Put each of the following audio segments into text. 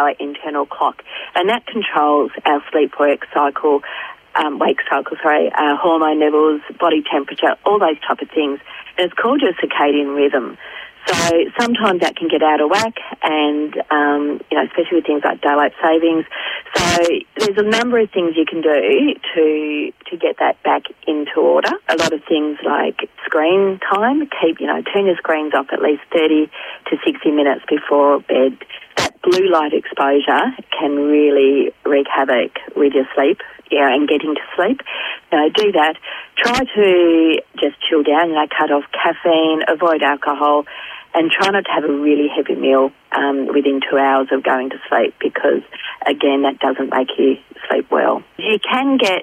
24-hour internal clock, and that controls our wake cycle, hormone levels, body temperature, all those type of things. And it's called your circadian rhythm. So sometimes that can get out of whack, and especially with things like daylight savings. So there's a number of things you can do to get that back into order. A lot of things like screen time, turn your screens off at least 30 to 60 minutes before bed. That blue light exposure can really wreak havoc with your sleep, and getting to sleep. Do that. Try to just chill down, cut off caffeine, avoid alcohol, and try not to have a really heavy meal within 2 hours of going to sleep, because, again, that doesn't make you sleep well. You can get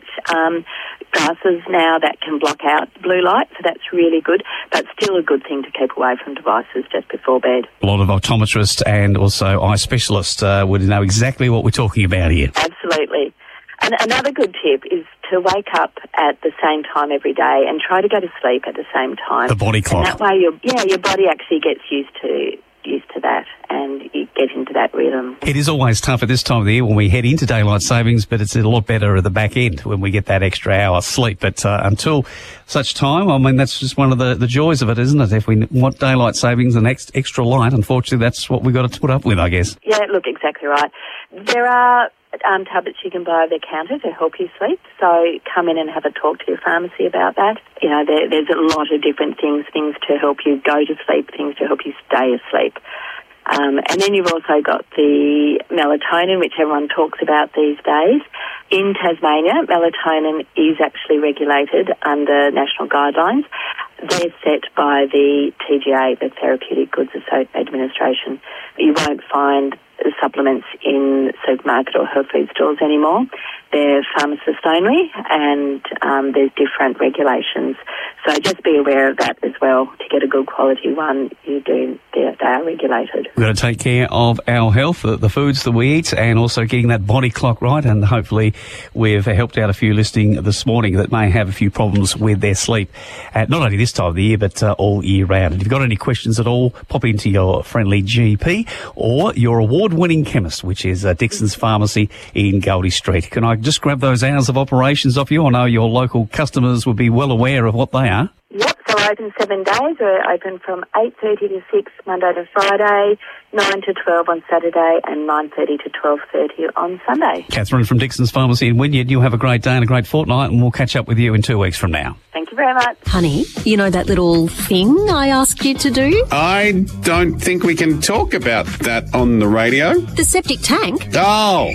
glasses now that can block out blue light, so that's really good, but still a good thing to keep away from devices just before bed. A lot of optometrists and also eye specialists would know exactly what we're talking about here. Absolutely. And another good tip is to wake up at the same time every day and try to go to sleep at the same time. The body clock. And that way your body actually gets used to that, and you get into that rhythm. It is always tough at this time of the year when we head into daylight savings, but it's a lot better at the back end when we get that extra hour sleep. But until such time, I mean, that's just one of the joys of it, isn't it? If we want daylight savings and extra light, unfortunately, that's what we've got to put up with, I guess. Yeah, look, exactly right. There are tablets you can buy over the counter to help you sleep, so come in and have a talk to your pharmacy about that. There's a lot of different things to help you go to sleep, things to help you stay asleep. And then you've also got the melatonin, which everyone talks about these days. In Tasmania, melatonin is actually regulated under national guidelines. They're set by the TGA, the Therapeutic Goods Administration. You won't find supplements in supermarket or health food stores anymore. They're pharmacist only, and there's different regulations. So just be aware of that as well. To get a good quality one, they are regulated. We've got to take care of our health, the foods that we eat, and also getting that body clock right. And hopefully we've helped out a few listening this morning that may have a few problems with their sleep, not only this time of the year, but all year round. And if you've got any questions at all, pop into your friendly GP or your award-winning chemist, which is Dixon's Pharmacy in Goldie Street. Can I just grab those hours of operations off you? I know your local customers would be well aware of what they are. Yep, so we're open 7 days. We're open from 8:30 to 6 Monday to Friday, 9 to 12 on Saturday, and 9:30 to 12:30 on Sunday. Catherine from Dixon's Pharmacy in Wynyard, you have a great day and a great fortnight, and we'll catch up with you in 2 weeks from now. Thank you very much. Honey, you know that little thing I asked you to do? I don't think we can talk about that on the radio. The septic tank? Oh,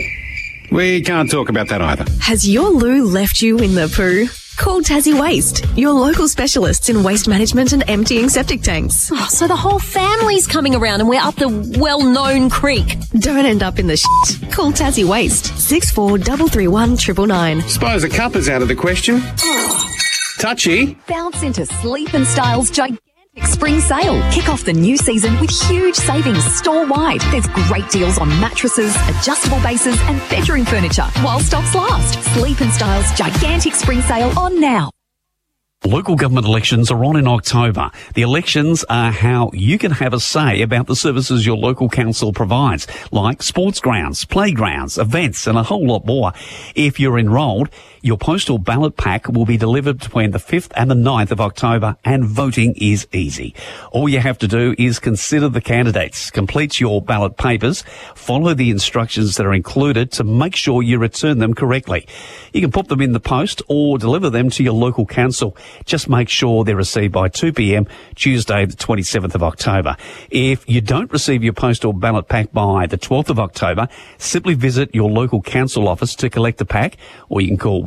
we can't talk about that either. Has your loo left you in the poo? Call Tassie Waste, your local specialists in waste management and emptying septic tanks. Oh, so the whole family's coming around and we're up the well-known creek. Don't end up in the shit. Call Tassie Waste, 6433 999. Suppose a cup is out of the question. Touchy. Bounce into Sleep & Style's gigantic spring sale. Kick off the new season with huge savings store-wide. There's great deals on mattresses, adjustable bases and bedroom furniture while stocks last. Sleep & Style's gigantic spring sale on now. Local government elections are on in October. The elections are how you can have a say about the services your local council provides, like sports grounds, playgrounds, events, and a whole lot more. If you're enrolled, your postal ballot pack will be delivered between the 5th and the 9th of October, and voting is easy. All you have to do is consider the candidates, complete your ballot papers, follow the instructions that are included to make sure you return them correctly. You can put them in the post or deliver them to your local council. Just make sure they're received by 2 p.m, Tuesday, the 27th of October. If you don't receive your postal ballot pack by the 12th of October, simply visit your local council office to collect the pack, or you can call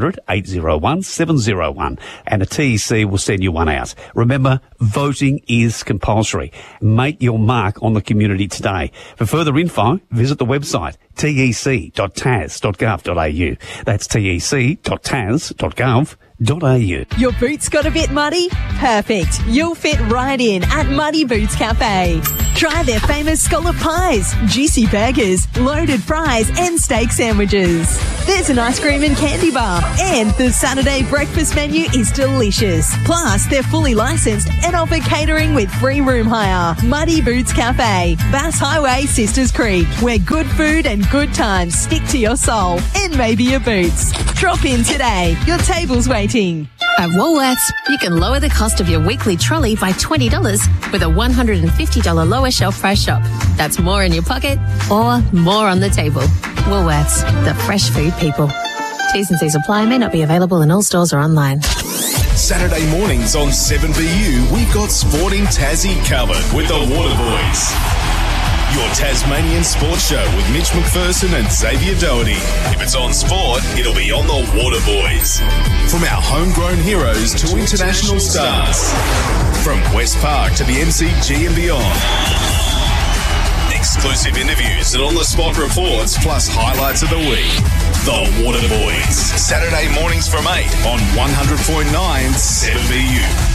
1-800-801-701 and a TEC will send you one out. Remember, voting is compulsory. Make your mark on the community today. For further info, visit the website tec.tas.gov.au. That's tec.tas.gov.au. Your boots got a bit muddy? Perfect. You'll fit right in at Muddy Boots Cafe. Try their famous scallop pies, juicy burgers, loaded fries and steak sandwiches. There's an ice cream and candy bar, and the Saturday breakfast menu is delicious. Plus, they're fully licensed and offer catering with free room hire. Muddy Boots Cafe, Bass Highway, Sisters Creek, where good food and good times stick to your soul and maybe your boots. Drop in today. Your table's waiting. At Woolworths, you can lower the cost of your weekly trolley by $20 with a $150 lower shelf price shop. That's more in your pocket or more on the table. Woolworths, the fresh food people. T's and C's apply, may not be available in all stores or online. Saturday mornings on 7BU, we've got Sporting Tassie covered with the Waterboys. Your Tasmanian sports show with Mitch McPherson and Xavier Doherty. If it's on sport, it'll be on the Waterboys. From our homegrown heroes to international stars. From West Park to the MCG and beyond. Exclusive interviews and on-the-spot reports, plus highlights of the week. The Waterboys. Saturday mornings from 8 on 100.9 7BU.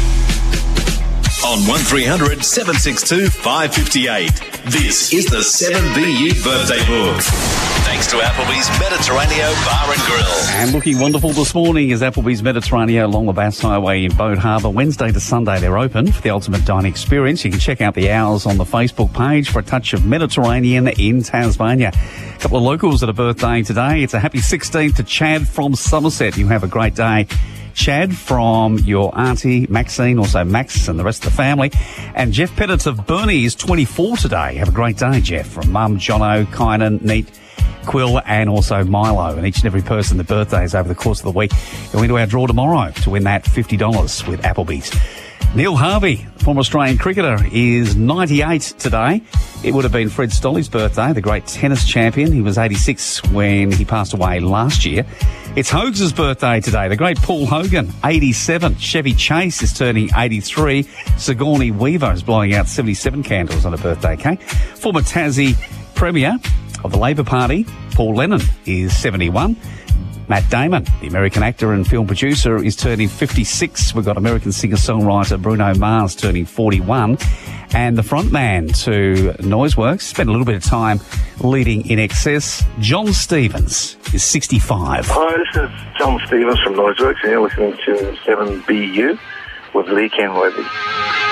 On 1300 762 558. This is the 7BU birthday book. Thanks to Applebee's Mediterranean Bar and Grill. And looking wonderful this morning is Applebee's Mediterranean along the Bass Highway in Boat Harbour. Wednesday to Sunday they're open for the ultimate dining experience. You can check out the hours on the Facebook page for a touch of Mediterranean in Tasmania. A couple of locals at a birthday today. It's a happy 16th to Chad from Somerset. You have a great day, Chad, from your auntie Maxine, also Max and the rest of the family. And Jeff Pettit of Burnie is 24 today. Have a great day, Jeff, from Mum, Jono, Kynan, Neat, Quill and also Milo. And each and every person, the birthdays over the course of the week. Go into our draw tomorrow to win that $50 with Applebee's. Neil Harvey, former Australian cricketer, is 98 today. It would have been Fred Stolley's birthday, the great tennis champion. He was 86 when he passed away last year. It's Hogs' birthday today. The great Paul Hogan, 87. Chevy Chase is turning 83. Sigourney Weaver is blowing out 77 candles on a birthday cake. Former Tassie Premier of the Labor Party, Paul Lennon, is 71. Matt Damon, the American actor and film producer, is turning 56. We've got American singer-songwriter Bruno Mars turning 41. And the frontman to Noiseworks, spent a little bit of time leading INXS, John Stevens, is 65. Hi, this is John Stevens from Noiseworks, and you're listening to 7BU with Lee Kenworthy.